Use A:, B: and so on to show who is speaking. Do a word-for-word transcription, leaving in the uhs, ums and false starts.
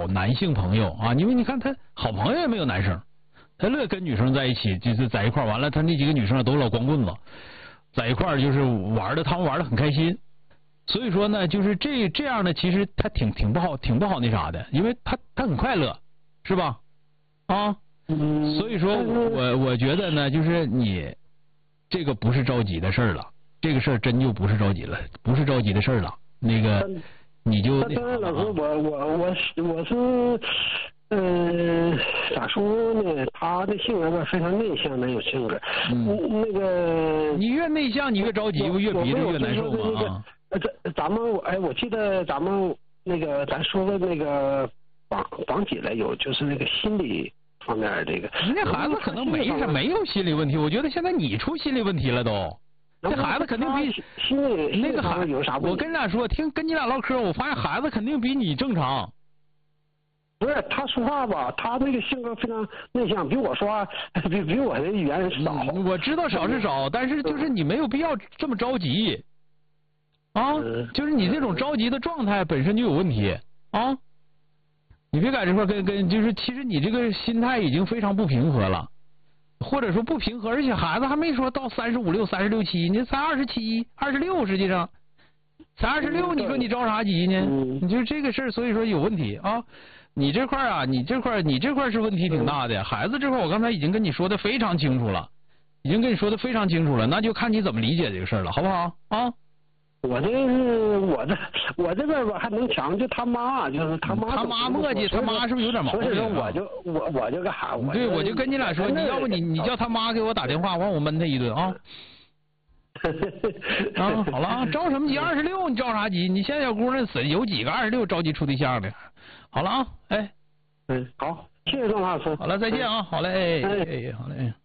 A: 找男性朋友啊，因为你看他好朋友也没有男生，他乐跟女生在一起，就是在一块完了，他那几个女生都老光棍子，在一块就是玩的，他们玩的很开心。所以说呢，就是这这样的，其实他挺挺不好，挺不好那啥的，因为他他很快乐，是吧？啊，
B: 嗯，
A: 所以说我我觉得呢，就是你这个不是着急的事儿了，这个事儿真就不是着急了，不是着急的事儿了。那个你就那
B: 当然，老师，我我我是我是，呃，咋说呢？他的性格吧，非常内向的有性格。嗯，那个
A: 你越内向，你越着急，越逼着越难受嘛啊。
B: 呃，咱咱们哎，我记得咱们那个咱说的那个绑绑起来有就是那个心理方面这个。
A: 那孩子可能没啥没有心理问题，我觉得现在你出心理问题了都。这孩子肯定比
B: 心理
A: 那个孩
B: 有啥问题？
A: 我跟你俩说，听跟你俩唠嗑，我发现孩子肯定比你正常。
B: 不是他说话吧，他那个性格非常内向，比我说话比比我的语言少。
A: 嗯、我知道少是少，但是就是你没有必要这么着急。啊，就是你这种着急的状态本身就有问题啊！你别在这块跟跟，就是其实你这个心态已经非常不平和了，或者说不平和，而且孩子还没说到三十五六、三十六七，你才二十七、二十六，实际上才二十六，你说你着啥急呢？你就这个事儿，所以说有问题啊！你这块啊，你这块你这块是问题挺大的，孩子这块我刚才已经跟你说的非常清楚了，已经跟你说的非常清楚了，那就看你怎么理解这个事儿了，好不好啊？
B: 我这是我这我这边吧还能强，就他妈就是他妈
A: 他妈磨叽，他妈是不是有点毛病？
B: 所以说我就我我就干啥？我
A: 对，我就跟你俩说，你要不你你叫他妈给我打电话，完我闷他一顿啊。啊，好了啊，着什么急？二十六你着啥急？你现在小姑娘死有几个二十六着急处对象的？好了啊，哎，
B: 嗯，好，谢谢郑老师。
A: 好了，再见啊，好嘞，哎哎，好嘞。